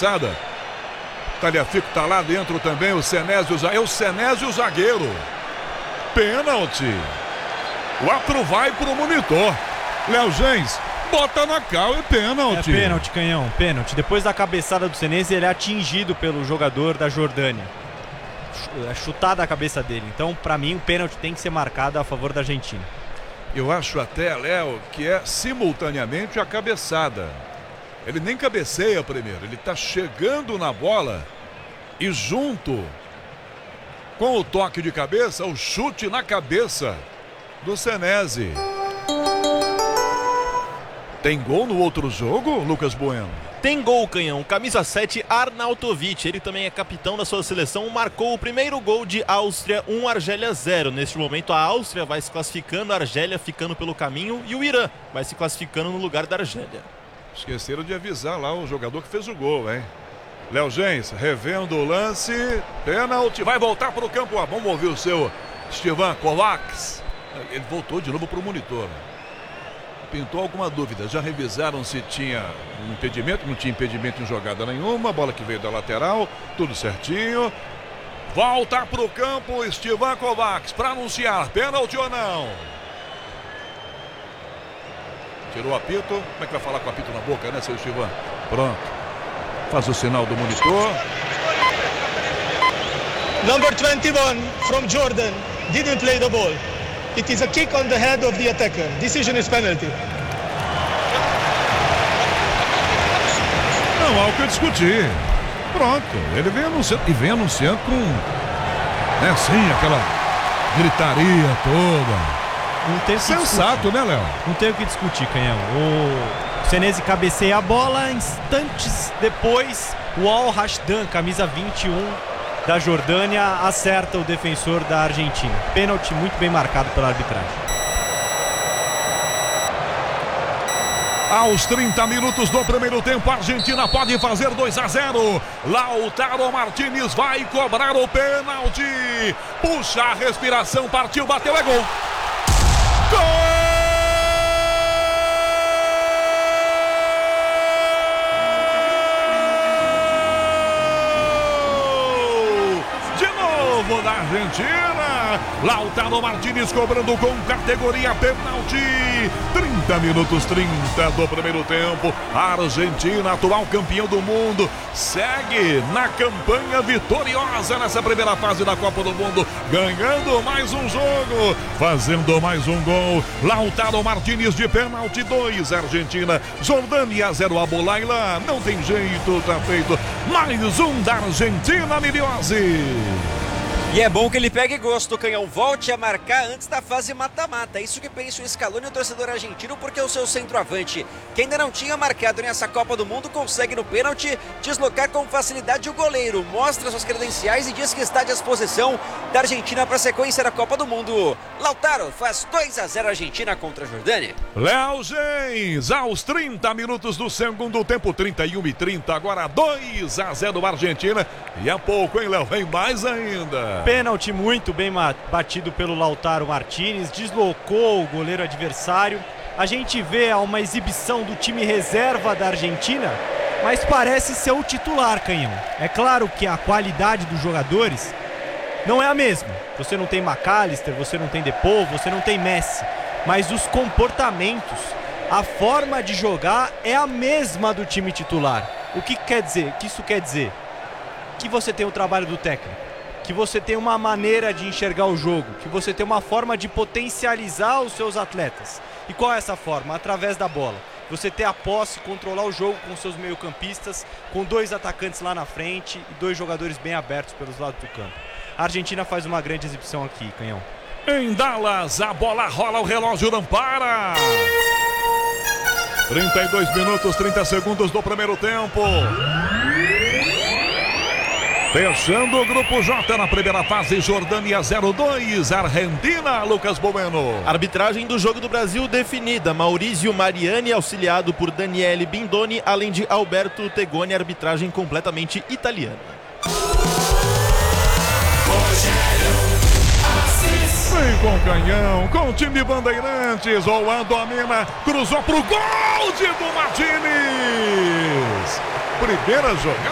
cabeçada. Talhafico tá lá dentro também, o Senésio, o Senésio zagueiro. Pênalti. O árbitro vai pro monitor. Léo Gens, bota na cal e pênalti. É pênalti, Canhão, pênalti. Depois da cabeçada do Senésio, ele é atingido pelo jogador da Jordânia. É chutada a cabeça dele. Então, pra mim, o pênalti tem que ser marcado a favor da Argentina. Eu acho até, Léo, que é simultaneamente a cabeçada. Ele nem cabeceia primeiro, ele tá chegando na bola e junto com o toque de cabeça, o chute na cabeça do Senesi. Tem gol no outro jogo, Lucas Bueno? Tem gol, Canhão. Camisa 7, Arnautovic. Ele também é capitão da sua seleção. Marcou o primeiro gol de Áustria, 1 Argélia 0. Neste momento, a Áustria vai se classificando, a Argélia ficando pelo caminho e o Irã vai se classificando no lugar da Argélia. Esqueceram de avisar lá o jogador que fez o gol, hein? Léo Gens, revendo o lance. Pênalti. Vai voltar para o campo. Vamos ouvir o seu Stivan Kovacs. Ele voltou de novo para o monitor. Pintou alguma dúvida? Já revisaram se tinha um impedimento? Não tinha impedimento em jogada nenhuma. Bola que veio da lateral, tudo certinho. Volta para o campo, Stivan Kovacs, para anunciar pênalti ou não. Tirou o apito. Como é que vai falar com o apito na boca, né, seu Stivan? Pronto. Faz o sinal do monitor. Number 21 from Jordan didn't play the ball. It is a kick on the head of the attacker. Decision is penalty. Não há o que discutir. Pronto. Ele vem anunciando. E vem anunciando com... assim, aquela gritaria toda. Não tem sensato, né, Léo? Não tem o que discutir, Canhão. O Senesi cabeceia a bola. Instantes depois, o Al-Rashdan, camisa 21 da Jordânia, acerta o defensor da Argentina. Pênalti muito bem marcado pela arbitragem. Aos 30 minutos do primeiro tempo, a Argentina pode fazer 2-0. Lautaro Martínez vai cobrar o pênalti. Puxa a respiração, partiu, bateu, é gol. Gol! Da Argentina, Lautaro Martínez cobrando com categoria pênalti. 30 minutos 30 do primeiro tempo. A Argentina, atual campeão do mundo, segue na campanha vitoriosa nessa primeira fase da Copa do Mundo, ganhando mais um jogo, fazendo mais um gol. Lautaro Martínez de pênalti, 2 Argentina, Jordânia 0 a Bolaila. Não tem jeito, tá feito. Mais um da Argentina, Miliose. E é bom que ele pegue gosto, Canhão. Volte a marcar antes da fase mata-mata. Isso que pensa o Scaloni, o torcedor argentino, porque o seu centroavante, que ainda não tinha marcado nessa Copa do Mundo, consegue no pênalti deslocar com facilidade o goleiro. Mostra suas credenciais e diz que está à disposição da Argentina para a sequência da Copa do Mundo. Lautaro faz 2-0 Argentina contra a Jordânia. Léo Gens, aos 30 minutos do segundo tempo, 31 e 30, agora 2-0 Argentina. E há pouco, hein, Léo? Vem mais ainda. Pênalti muito bem batido pelo Lautaro Martínez, deslocou o goleiro adversário. A gente vê uma exibição do time reserva da Argentina, mas parece ser o titular, Canhão. É claro que a qualidade dos jogadores não é a mesma. Você não tem McAllister, você não tem Depou, você não tem Messi, mas os comportamentos, a forma de jogar é a mesma do time titular. O que quer dizer? O que isso quer dizer? Que você tem o trabalho do técnico, que você tem uma maneira de enxergar o jogo, que você tem uma forma de potencializar os seus atletas. E qual é essa forma? Através da bola. Você ter a posse, controlar o jogo com seus meio-campistas, com 2 atacantes lá na frente e 2 jogadores bem abertos pelos lados do campo. A Argentina faz uma grande exibição aqui, Canhão. Em Dallas, a bola rola, o relógio não para. 32 minutos, 30 segundos do primeiro tempo. Fechando o grupo J na primeira fase, Jordânia 0-2, Argentina, Lucas Bueno. Arbitragem do jogo do Brasil definida, Maurizio Mariani, auxiliado por Daniele Bindoni, além de Alberto Tegoni, arbitragem completamente italiana. Vem com o Canhão, com o time Bandeirantes, Juan domina, cruzou pro gol, Diego Martínez. Primeira jogada.